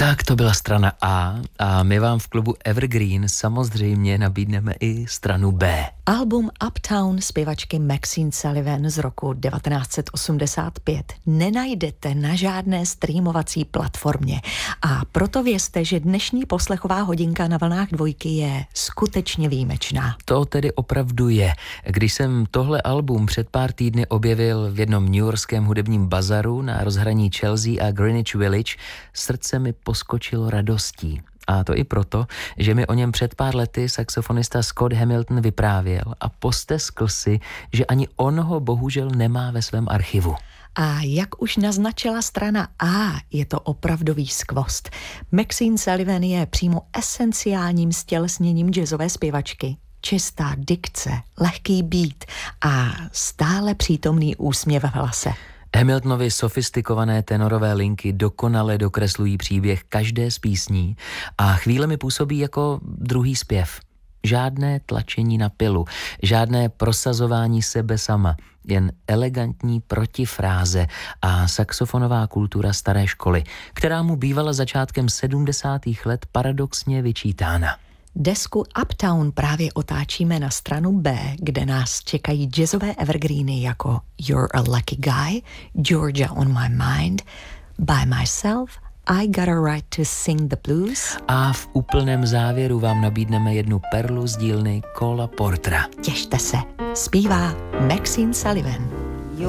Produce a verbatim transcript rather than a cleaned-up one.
Tak to byla strana A a my vám v klubu Evergreen samozřejmě nabídneme i stranu B. Album Uptown zpěvačky Maxine Sullivan z roku devatenáct set osmdesát pět nenajdete na žádné streamovací platformě a proto vězte, že dnešní poslechová hodinka na vlnách dvojky je skutečně výjimečná. To tedy opravdu je. Když jsem tohle album před pár týdny objevil v jednom newyorském hudebním bazaru na rozhraní Chelsea a Greenwich Village, srdce mi poskočilo radostí. A to i proto, že mi o něm před pár lety saxofonista Scott Hamilton vyprávěl a posteskl si, že ani on ho bohužel nemá ve svém archivu. A jak už naznačila strana A, je to opravdový skvost. Maxine Sullivan je přímo esenciálním stělesněním jazzové zpěvačky. Čistá dikce, lehký beat a stále přítomný úsměv v hlase. Hamiltonovy sofistikované tenorové linky dokonale dokreslují příběh každé z písní a chvílemi působí jako druhý zpěv. Žádné tlačení na pilu, žádné prosazování sebe sama, jen elegantní protifráze a saxofonová kultura staré školy, která mu bývala začátkem sedmdesátých let paradoxně vyčítána. Desku Uptown právě otáčíme na stranu B, kde nás čekají jazzové evergreeny jako You're a Lucky Guy, Georgia on My Mind, By Myself, I Got a Right to Sing the Blues. A v úplném závěru vám nabídneme jednu perlu z dílny Cola Portera. Těšte se, zpívá Maxine Sullivan.